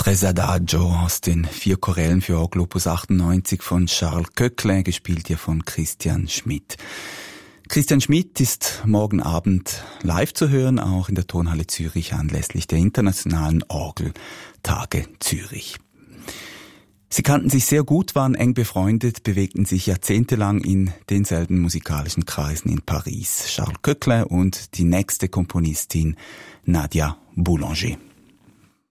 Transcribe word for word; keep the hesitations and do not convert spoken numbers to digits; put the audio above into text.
Tres Adagio aus den vier Chorälen für Orgel Opus achtundneunzig von Charles Koechlin, gespielt hier von Christian Schmidt. Christian Schmidt ist morgen Abend live zu hören, auch in der Tonhalle Zürich anlässlich der Internationalen Orgeltage Zürich. Sie kannten sich sehr gut, waren eng befreundet, bewegten sich jahrzehntelang in denselben musikalischen Kreisen in Paris. Charles Koechlin und die nächste Komponistin Nadia Boulanger.